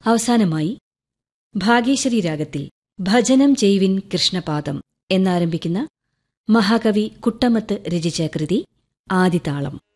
അവസാനമായി ഭാഗേശ്വരി രാഗത്തിൽ ഭജനം ചെയ്വിൻ കൃഷ്ണപാദം എന്നാരംഭിക്കുന്ന മഹാകവി കുട്ടമത്ത് രചിച്ച കൃതി ആദിതാളം.